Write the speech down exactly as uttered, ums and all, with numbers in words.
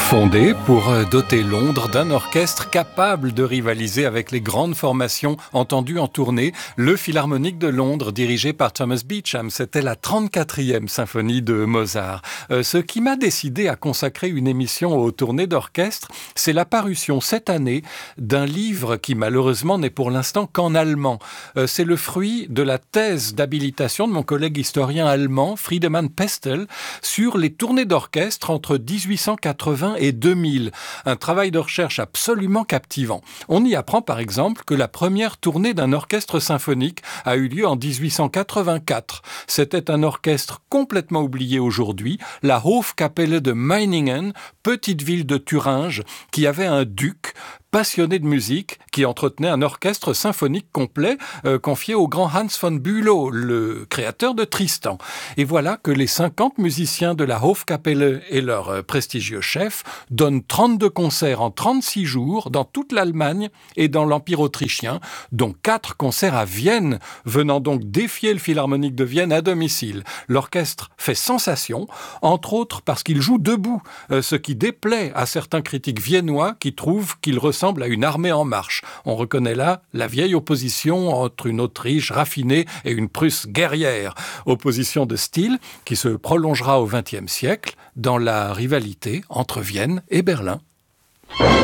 Fondé pour doter Londres d'un orchestre capable de rivaliser avec les grandes formations entendues en tournée, le Philharmonique de Londres, dirigé par Thomas Beecham, c'était la trente-quatrième symphonie de Mozart. Euh, ce qui m'a décidé à consacrer une émission aux tournées d'orchestre, c'est la parution cette année d'un livre qui malheureusement n'est pour l'instant qu'en allemand. Euh, c'est le fruit de la thèse d'habilitation de mon collègue historien allemand, Friedemann Pestel, sur les tournées d'orchestre entre dix-huit cent quatre-vingts et deux mille. Un travail de recherche absolument captivant. On y apprend par exemple que la première tournée d'un orchestre symphonique a eu lieu en dix-huit cent quatre-vingt-quatre. C'était un orchestre complètement oublié aujourd'hui, la Hofkapelle de Meiningen, petite ville de Thuringe, qui avait un duc passionné de musique, qui entretenait un orchestre symphonique complet euh, confié au grand Hans von Bülow, le créateur de Tristan. Et voilà que les cinquante musiciens de la Hofkapelle et leur euh, prestigieux chef donnent trente-deux concerts en trente-six jours dans toute l'Allemagne et dans l'Empire autrichien, dont quatre concerts à Vienne, venant donc défier le Philharmonique de Vienne à domicile. L'orchestre fait sensation, entre autres parce qu'il joue debout, euh, ce qui déplaît à certains critiques viennois qui trouvent qu'il ressemble à une armée en marche. On reconnaît là la vieille opposition entre une Autriche raffinée et une Prusse guerrière. Opposition de style qui se prolongera au vingtième siècle dans la rivalité entre Vienne et Berlin.